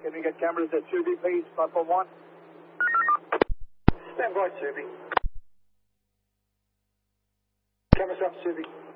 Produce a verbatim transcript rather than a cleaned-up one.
Can we get cameras at Subi, please? Platform one. Stand by, Subi. Cameras up, Subi.